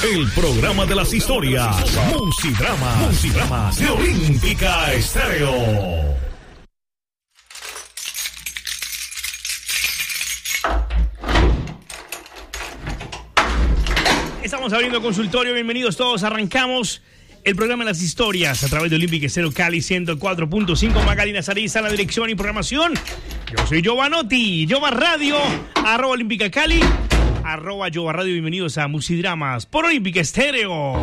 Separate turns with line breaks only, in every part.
El programa de las historias. Musidramas de Olímpica Estéreo.
Estamos abriendo consultorio, bienvenidos todos, arrancamos el programa de las historias a través de Olímpica Estéreo Cali 104.5, Magali Nazariza en la dirección y programación. Yo soy Giovanotti, Jova Radio, @Olímpica Cali, @Jova Radio, bienvenidos a Musidramas por Olímpica Estéreo.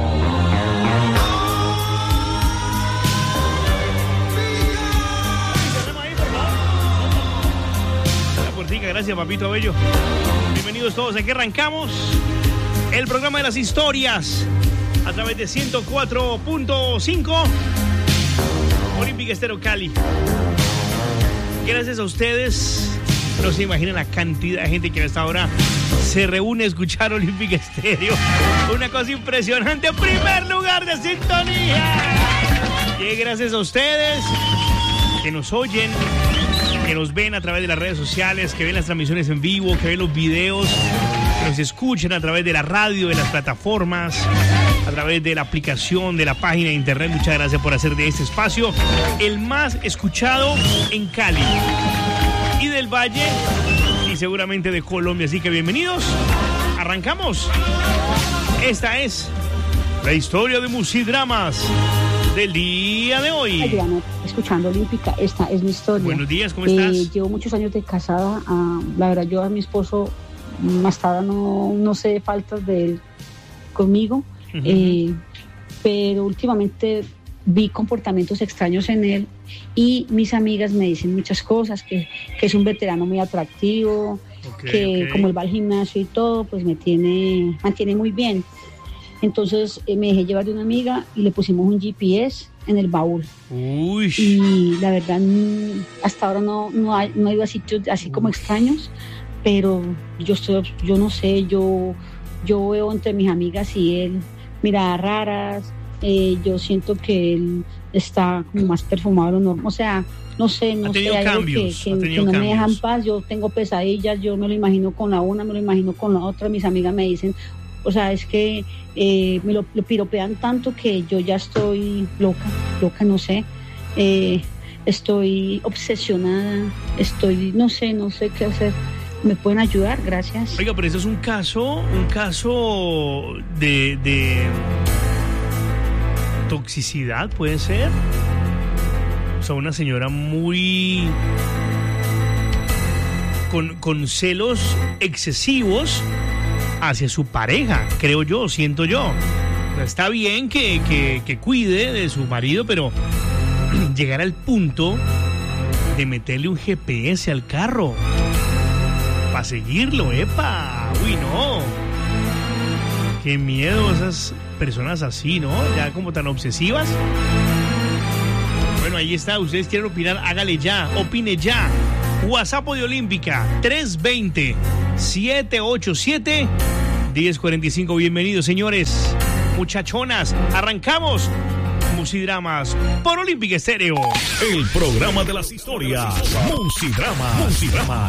La puertica, gracias papito bello. Bienvenidos todos, aquí arrancamos el programa de las historias a través de 104.5 Olímpica Estéreo Cali. Gracias a ustedes, no se imaginan la cantidad de gente que a esta hora se reúne a escuchar Olímpica Estéreo. Una cosa impresionante, primer lugar de sintonía. Y gracias a ustedes que nos oyen, que nos ven a través de las redes sociales, que ven las transmisiones en vivo, que ven los videos, que nos escuchen a través de la radio, de las plataformas, a través de la aplicación, de la página de internet. Muchas gracias por hacer de este espacio el más escuchado en Cali y del Valle y seguramente de Colombia. Así que bienvenidos, arrancamos. Esta es la historia de Musidramas del día de hoy.
Adriana, escuchando Olímpica, esta es mi historia.
Buenos días, ¿cómo estás?
Llevo muchos años de casada. La verdad, yo a mi esposo hasta ahora no sé faltas de él conmigo. Pero últimamente vi comportamientos extraños en él y mis amigas me dicen muchas cosas, que es un veterano muy atractivo, como él va al gimnasio y todo, pues mantiene muy bien. Entonces me dejé llevar de una amiga y le pusimos un GPS en el baúl.
Uy.
Y la verdad hasta ahora no ha ido a sitios así como extraños, pero yo no sé, yo veo entre mis amigas y él miradas raras. Yo siento que él está como más perfumado de lo normal. O sea, no sé, hay algo que no me deja en paz. Yo tengo pesadillas, yo me lo imagino con la una, me lo imagino con la otra. Mis amigas me dicen, o sea, es que me lo piropean tanto que yo ya estoy loca, no sé. Estoy obsesionada, no sé qué hacer. ¿Me pueden ayudar? Gracias.
Oiga, pero eso es un caso de toxicidad, ¿puede ser? O sea, una señora muy con celos excesivos hacia su pareja, creo yo, siento yo. O sea, está bien que cuide de su marido, pero llegar al punto de meterle un GPS al carro para seguirlo, ¡epa! ¡Uy, no! ¡Qué miedo esas personas así, ¿no? Ya como tan obsesivas. Bueno, ahí está. Ustedes quieren opinar, hágale ya, opine ya. WhatsApp de Olímpica, 320-787-1045. Bienvenidos, señores, muchachonas. Arrancamos Musidramas por Olímpica Estéreo.
El programa de las historias. Musidramas